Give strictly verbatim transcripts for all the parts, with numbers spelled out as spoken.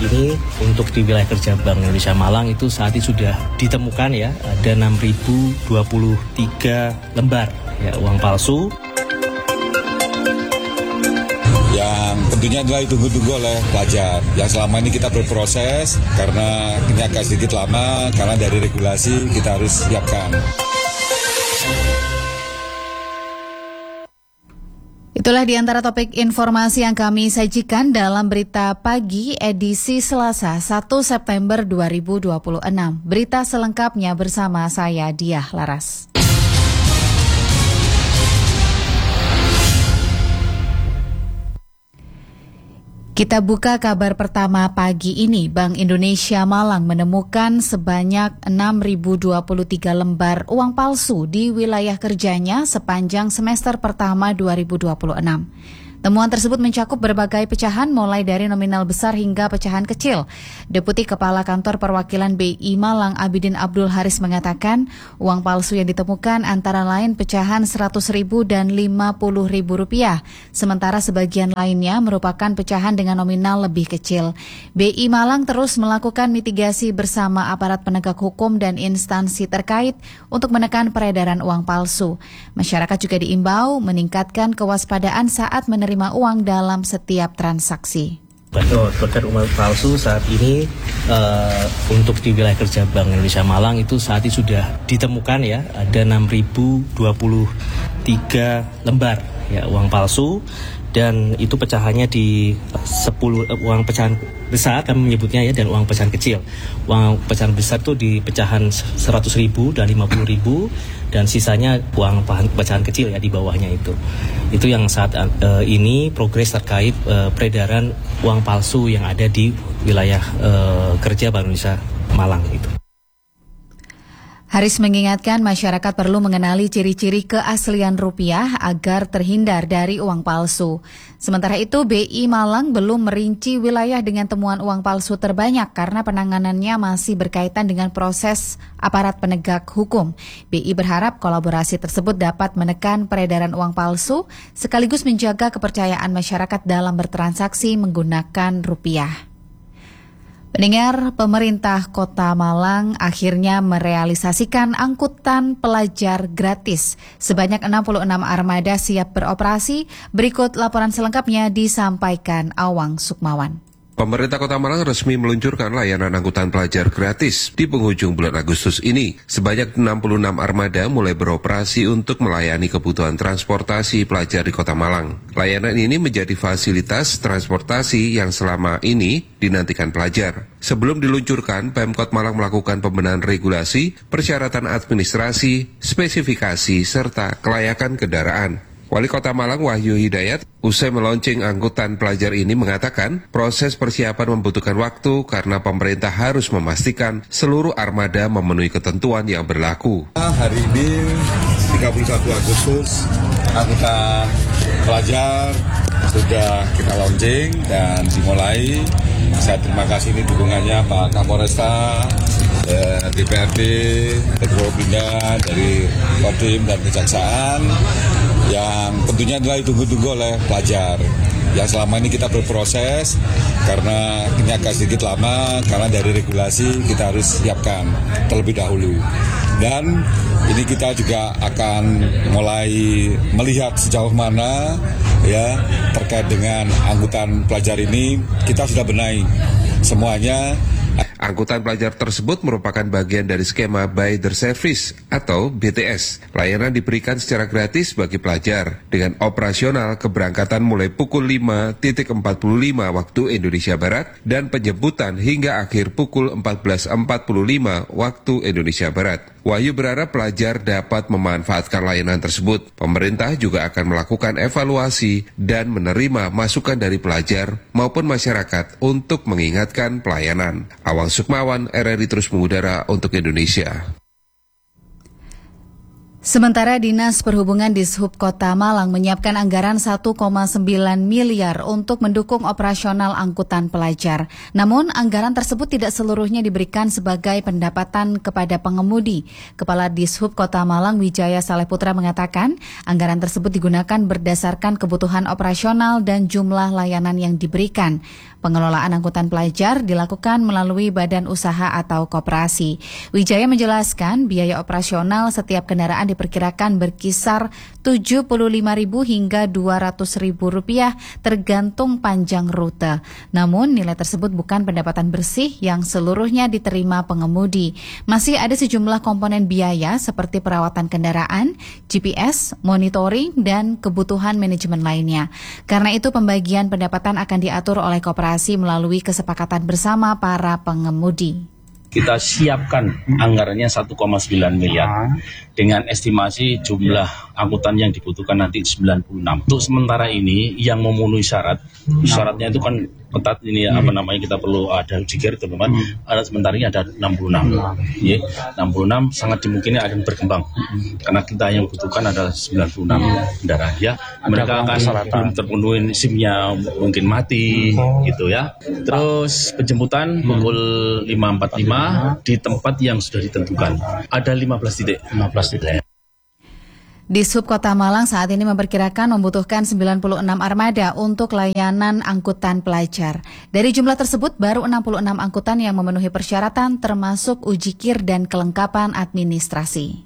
ini untuk di wilayah kerja Bank Indonesia Malang itu saat ini sudah ditemukan ya, ada enam ribu dua puluh tiga lembar ya uang palsu. Yang tentunya adalah ditunggu-tunggu oleh pelajar. Yang selama ini kita berproses karena ini agak sedikit lama, karena dari regulasi kita harus siapkan. Itulah di antara topik informasi yang kami sajikan dalam Berita Pagi edisi Selasa satu September dua ribu dua puluh enam. Berita selengkapnya bersama saya Diah Laras. Kita buka kabar pertama pagi ini. Bank Indonesia Malang menemukan sebanyak enam ribu dua puluh tiga lembar uang palsu di wilayah kerjanya sepanjang semester pertama dua ribu dua puluh enam. Temuan tersebut mencakup berbagai pecahan mulai dari nominal besar hingga pecahan kecil. Deputi Kepala Kantor Perwakilan B I Malang Abidin Abdul Haris mengatakan uang palsu yang ditemukan antara lain pecahan seratus ribu dan lima puluh ribu rupiah. Sementara sebagian lainnya merupakan pecahan dengan nominal lebih kecil. B I Malang terus melakukan mitigasi bersama aparat penegak hukum dan instansi terkait untuk menekan peredaran uang palsu. Masyarakat juga diimbau meningkatkan kewaspadaan saat menerima uang dalam setiap transaksi. Betul, terkait uang palsu saat ini uh, untuk di wilayah kerja Bank Indonesia Malang itu saat ini sudah ditemukan ya, ada enam ribu dua puluh tiga lembar ya uang palsu. Dan itu pecahannya di sepuluh uang pecahan besar kami menyebutnya ya, dan uang pecahan kecil. Uang pecahan besar itu di pecahan seratus ribu dan lima puluh ribu, dan sisanya uang pecahan kecil ya di bawahnya itu. Itu yang saat uh, ini progres terkait uh, peredaran uang palsu yang ada di wilayah uh, kerja Bank Indonesia Malang itu. Haris mengingatkan masyarakat perlu mengenali ciri-ciri keaslian rupiah agar terhindar dari uang palsu. Sementara itu, B I Malang belum merinci wilayah dengan temuan uang palsu terbanyak karena penanganannya masih berkaitan dengan proses aparat penegak hukum. B I berharap kolaborasi tersebut dapat menekan peredaran uang palsu sekaligus menjaga kepercayaan masyarakat dalam bertransaksi menggunakan rupiah. Pendengar, pemerintah Kota Malang akhirnya merealisasikan angkutan pelajar gratis. Sebanyak enam puluh enam armada siap beroperasi. Berikut laporan selengkapnya disampaikan Awang Sukmawan. Pemerintah Kota Malang resmi meluncurkan layanan angkutan pelajar gratis di penghujung bulan Agustus ini. Sebanyak enam puluh enam armada mulai beroperasi untuk melayani kebutuhan transportasi pelajar di Kota Malang. Layanan ini menjadi fasilitas transportasi yang selama ini dinantikan pelajar. Sebelum diluncurkan, Pemkot Malang melakukan pembenahan regulasi, persyaratan administrasi, spesifikasi, serta kelayakan kendaraan. Wali Kota Malang Wahyu Hidayat usai meluncing angkutan pelajar ini mengatakan proses persiapan membutuhkan waktu karena pemerintah harus memastikan seluruh armada memenuhi ketentuan yang berlaku. Hari ini tiga puluh satu Agustus angkutan pelajar sudah kita launching dan dimulai. Saya terima kasih ini dukungannya Pak Kapolresta, eh, D P R D, Ketua Bina dari Kodim dan Kejaksaan, yang tentunya adalah ditunggu-tunggu oleh pelajar. Yang selama ini kita berproses karena ini agak sedikit lama, karena dari regulasi kita harus siapkan terlebih dahulu. Dan ini kita juga akan mulai melihat sejauh mana ya terkait dengan angkutan pelajar ini. Kita sudah benahi semuanya. Angkutan pelajar tersebut merupakan bagian dari skema By the Service atau B T S. Layanan diberikan secara gratis bagi pelajar dengan operasional keberangkatan mulai pukul lima empat puluh lima waktu Indonesia Barat dan penjemputan hingga akhir pukul empat belas empat puluh lima waktu Indonesia Barat. Wahyu berharap pelajar dapat memanfaatkan layanan tersebut. Pemerintah juga akan melakukan evaluasi dan menerima masukan dari pelajar maupun masyarakat untuk mengingatkan pelayanan. Awang Sukmawan, R R I terus mengudara untuk Indonesia. Sementara Dinas Perhubungan Dishub Kota Malang menyiapkan anggaran satu koma sembilan miliar untuk mendukung operasional angkutan pelajar. Namun, anggaran tersebut tidak seluruhnya diberikan sebagai pendapatan kepada pengemudi. Kepala Dishub Kota Malang Wijaya Saleh Putra mengatakan, anggaran tersebut digunakan berdasarkan kebutuhan operasional dan jumlah layanan yang diberikan. Pengelolaan angkutan pelajar dilakukan melalui badan usaha atau koperasi. Wijaya menjelaskan biaya operasional setiap kendaraan diperkirakan berkisar tujuh puluh lima ribu hingga dua ratus ribu rupiah tergantung panjang rute. Namun nilai tersebut bukan pendapatan bersih yang seluruhnya diterima pengemudi. Masih ada sejumlah komponen biaya seperti perawatan kendaraan, G P S, monitoring, dan kebutuhan manajemen lainnya. Karena itu pembagian pendapatan akan diatur oleh koperasi melalui kesepakatan bersama para pengemudi. Kita siapkan anggarannya satu koma sembilan miliar dengan estimasi jumlah angkutan yang dibutuhkan nanti sembilan puluh enam. Untuk sementara ini yang memenuhi syarat, syaratnya itu kan ketat ini hmm. apa namanya kita perlu ada uji kir teman-teman. Hmm. Ada sementara ini ada enam puluh enam. Ya, enam puluh enam sangat dimungkinkan akan berkembang. Hmm. Karena kita yang butuhkan adalah sembilan puluh enam kendaraan ya. Mereka akan belum terpenuhi SIM-nya mungkin mati hmm. gitu ya. Terus penjemputan hmm. pukul lima empat puluh lima di tempat yang sudah ditentukan. Ada lima belas titik. lima belas titik. Dishub Kota Malang saat ini memperkirakan membutuhkan sembilan puluh enam armada untuk layanan angkutan pelajar. Dari jumlah tersebut, baru enam puluh enam angkutan yang memenuhi persyaratan termasuk uji kir dan kelengkapan administrasi.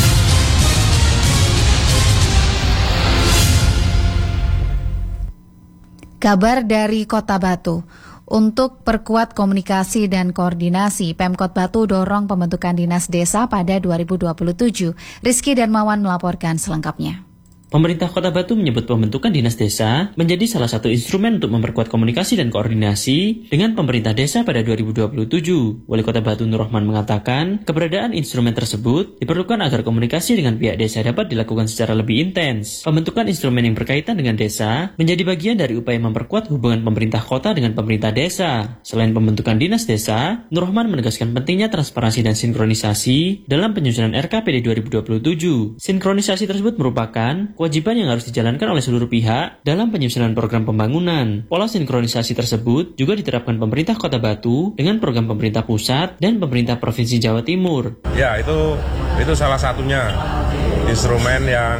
Kabar dari Kota Batu. Untuk perkuat komunikasi dan koordinasi, Pemkot Batu dorong pembentukan Dinas Desa pada dua ribu dua puluh tujuh. Rizky Darmawan melaporkan selengkapnya. Pemerintah Kota Batu menyebut pembentukan Dinas Desa menjadi salah satu instrumen untuk memperkuat komunikasi dan koordinasi dengan pemerintah desa pada dua ribu dua puluh tujuh. Wali Kota Batu Nur Rahman mengatakan, keberadaan instrumen tersebut diperlukan agar komunikasi dengan pihak desa dapat dilakukan secara lebih intens. Pembentukan instrumen yang berkaitan dengan desa menjadi bagian dari upaya memperkuat hubungan pemerintah kota dengan pemerintah desa. Selain pembentukan Dinas Desa, Nur Rahman menegaskan pentingnya transparansi dan sinkronisasi dalam penyusunan R K P D dua ribu dua puluh tujuh. Sinkronisasi tersebut merupakan kewajiban yang harus dijalankan oleh seluruh pihak dalam penyusunan program pembangunan. Pola sinkronisasi tersebut juga diterapkan pemerintah Kota Batu dengan program pemerintah pusat dan pemerintah Provinsi Jawa Timur. Ya, itu itu salah satunya instrumen yang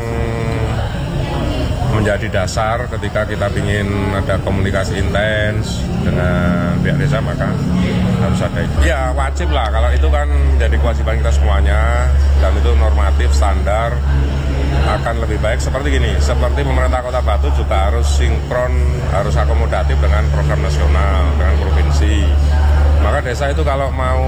menjadi dasar ketika kita ingin ada komunikasi intens dengan pihak desa, maka harus ada itu. Ya, wajib lah, kalau itu kan menjadi kewajiban kita semuanya dan itu normatif, standar. Akan lebih baik seperti gini, seperti pemerintah Kota Batu juga harus sinkron, harus akomodatif dengan program nasional, dengan provinsi. Maka desa itu kalau mau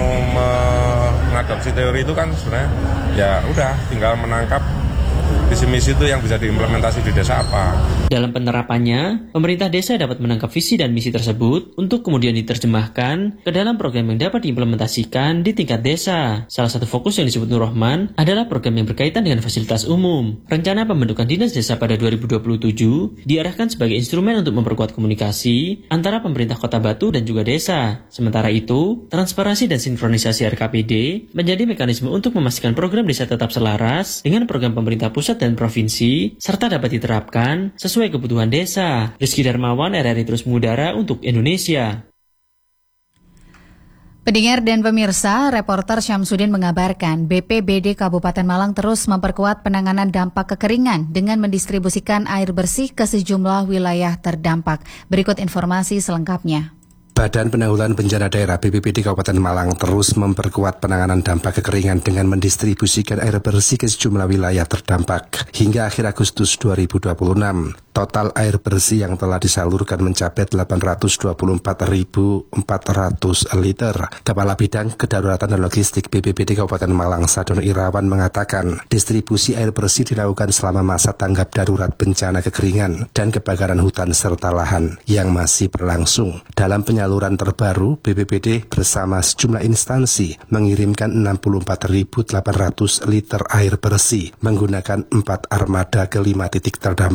mengadopsi teori itu kan sebenarnya ya udah tinggal menangkap visi-misi itu yang bisa diimplementasi di desa apa. Dalam penerapannya, pemerintah desa dapat menangkap visi dan misi tersebut untuk kemudian diterjemahkan ke dalam program yang dapat diimplementasikan di tingkat desa. Salah satu fokus yang disebut Nur Rahman adalah program yang berkaitan dengan fasilitas umum. Rencana pembentukan Dinas Desa pada dua ribu dua puluh tujuh diarahkan sebagai instrumen untuk memperkuat komunikasi antara pemerintah Kota Batu dan juga desa. Sementara itu, transparansi dan sinkronisasi R K P D menjadi mekanisme untuk memastikan program desa tetap selaras dengan program pemerintah pusat dan provinsi, serta dapat diterapkan sesuai kebutuhan desa. Rizky Darmawan, R R I Terus Mengudara untuk Indonesia. Pendengar dan pemirsa, reporter Syamsuddin mengabarkan B P B D Kabupaten Malang terus memperkuat penanganan dampak kekeringan dengan mendistribusikan air bersih ke sejumlah wilayah terdampak. Berikut informasi selengkapnya. Badan Penanggulangan Bencana Daerah B P B D Kabupaten Malang terus memperkuat penanganan dampak kekeringan dengan mendistribusikan air bersih ke sejumlah wilayah terdampak. Hingga akhir Agustus dua ribu dua puluh enam, total air bersih yang telah disalurkan mencapai delapan ratus dua puluh empat ribu empat ratus liter. Kepala Bidang Kedaruratan dan Logistik B P B D Kabupaten Malang, Sadono Irawan, mengatakan distribusi air bersih dilakukan selama masa tanggap darurat bencana kekeringan dan kebakaran hutan serta lahan yang masih berlangsung. Dalam penyaluran terbaru, B P B D bersama sejumlah instansi mengirimkan enam puluh empat ribu delapan ratus liter air bersih menggunakan empat armada ke lima titik terdampak.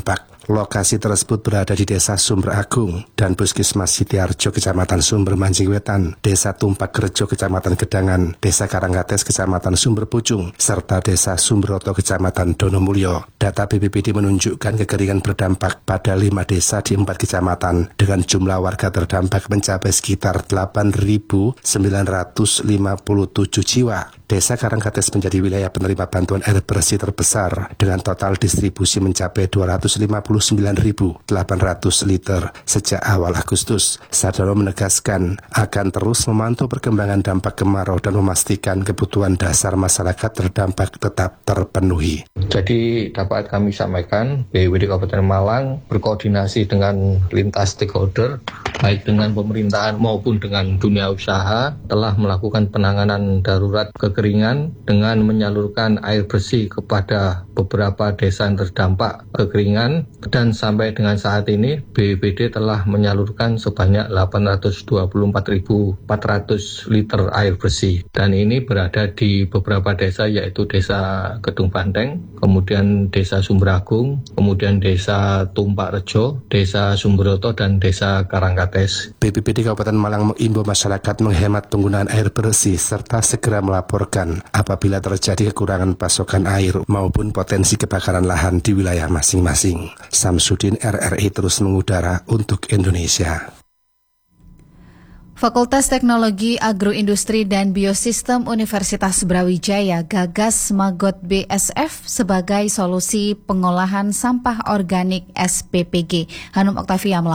Lokasi tersebut berada di Desa Sumber Agung dan Puskesmas Sitiarjo, Kecamatan Sumber Mancing Wetan, Desa Tumpak Rejo, Kecamatan Gedangan, Desa Karangkates, Kecamatan Sumber Pucung, serta Desa Sumberoto, Kecamatan Donomulyo. Data B P P D menunjukkan kekeringan berdampak pada lima desa di empat kecamatan dengan jumlah warga terdampak mencapai sekitar delapan ribu sembilan ratus lima puluh tujuh jiwa. Desa Karangkates menjadi wilayah penerima bantuan air bersih terbesar dengan total distribusi mencapai dua ratus lima puluh sembilan ribu delapan ratus liter sejak awal Agustus. Sardono menegaskan akan terus memantau perkembangan dampak kemarau dan memastikan kebutuhan dasar masyarakat terdampak tetap terpenuhi. Jadi dapat kami sampaikan, B P B D Kabupaten Malang berkoordinasi dengan lintas stakeholder, baik dengan pemerintahan maupun dengan dunia usaha, telah melakukan penanganan darurat kekeringan dengan menyalurkan air bersih kepada beberapa desa yang terdampak kekeringan, dan sampai dengan saat ini B P B D telah menyalurkan sebanyak delapan ratus dua puluh empat ribu empat ratus liter air bersih, dan ini berada di beberapa desa yaitu Desa Gedung Banteng, kemudian Desa Sumber Agung, kemudian Desa Tumpak Rejo, Desa Sumberoto, dan Desa Karangkates. B P B D Kabupaten Malang mengimbau masyarakat menghemat penggunaan air bersih serta segera melaporkan apabila terjadi kekurangan pasokan air maupun potensi kebakaran lahan di wilayah masing-masing. Samsudin R R I terus mengudara untuk Indonesia. Fakultas Teknologi Agroindustri dan Biosistem Universitas Brawijaya gagas Magot B S F sebagai solusi pengolahan sampah organik S P P G. Hanum Oktavia